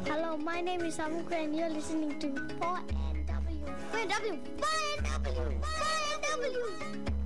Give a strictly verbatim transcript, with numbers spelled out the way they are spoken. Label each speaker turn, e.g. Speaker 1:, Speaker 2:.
Speaker 1: Hello, my name is Amukra and you're listening to four N W. four N W. four N W. four N W.